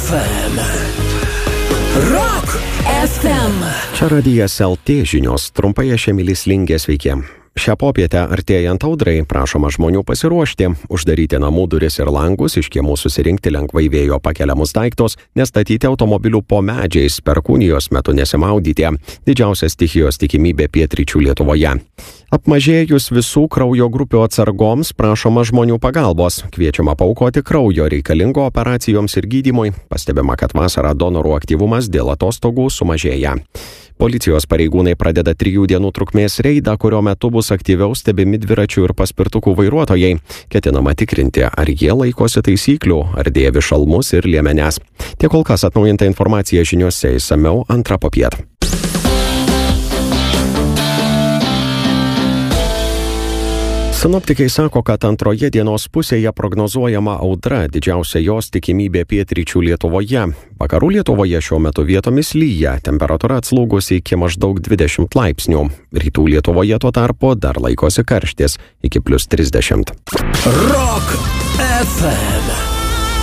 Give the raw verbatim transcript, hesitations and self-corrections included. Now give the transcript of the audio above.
F M. Rock F M. Čia radijas L T žinios, trumpai aš Emilis Lingė, sveiki. Šią popietę artėjant audrai prašoma žmonių pasiruošti, uždaryti namų duris ir langus, iš kiemų susirinkti lengvai vėjo pakeliamus daiktus, nestatyti automobilių po medžiais, perkūnijos metu nesimaudyti. Didžiausia stichijos tikimybė pietryčių Lietuvoje. Apmažėjus visų kraujo grupių atsargoms prašoma žmonių pagalbos. Kviečiama paaukoti kraujo reikalingo operacijoms ir gydymui. Pastebima, kad vasarą donorų aktyvumas dėl atostogų sumažėja. Policijos pareigūnai pradeda trijų dienų trukmės reidą, kurio metu bus aktyviau stebimi dviračių ir paspirtukų vairuotojai. Ketinama tikrinti, ar jie laikosi taisyklių, ar dėvi šalmus ir liemenes. Tiek kol kas atnaujinta informacija žiniuose, išsamiau antrą popiet. Sinoptikai sako, kad antroje dienos pusėje prognozuojama audra, didžiausia jos tikimybė pietryčių Lietuvoje. Vakarų Lietuvoje šiuo metu vietomis lyja, temperatūra atslūgusi iki maždaug dvidešimt laipsnių. Rytų Lietuvoje tuo tarpu dar laikosi karštis iki plius trisdešimt. Rock F M.